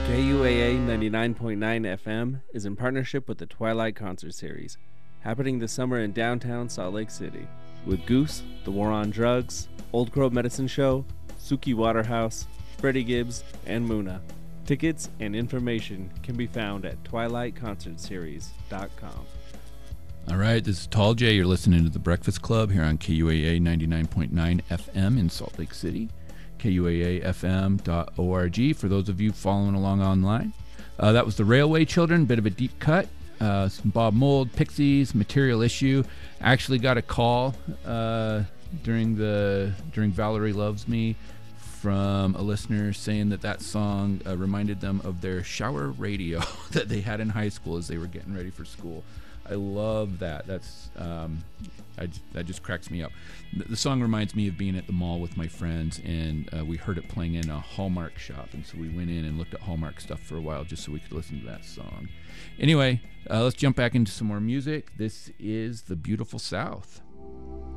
KUAA 99.9 FM is in partnership with the Twilight Concert Series, happening this summer in downtown Salt Lake City, with Goose, The War on Drugs, Old Crow Medicine Show, Suki Waterhouse, Freddie Gibbs, and Muna. Tickets and information can be found at twilightconcertseries.com. All right, this is Tall J. You're listening to The Breakfast Club here on KUAA 99.9 FM in Salt Lake City, KUAAFM.org for those of you following along online. That was the Railway Children, bit of a deep cut. Some Bob Mould, Pixies, Material Issue. I actually got a call during Valerie Loves Me from a listener saying that song reminded them of their shower radio that they had in high school as they were getting ready for school. I love that. That just cracks me up. The song reminds me of being at the mall with my friends, and we heard it playing in a Hallmark shop, and so we went in and looked at Hallmark stuff for a while just so we could listen to that song. Anyway, let's jump back into some more music. This is The Beautiful South.